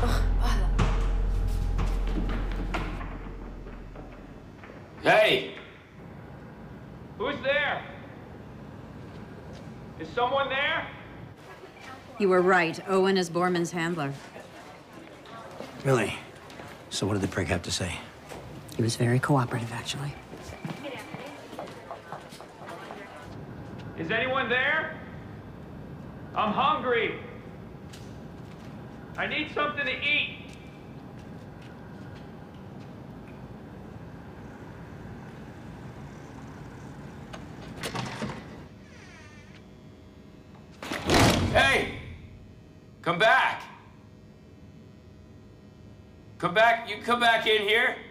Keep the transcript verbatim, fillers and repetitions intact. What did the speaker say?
Hey! Who's there? Is someone there? You were right. Owen is Borman's handler. Really? So what did the prick have to say? He was very cooperative, actually. Is anyone there? I'm hungry. I need something to eat. Hey! Come back! Come back, you come back in here.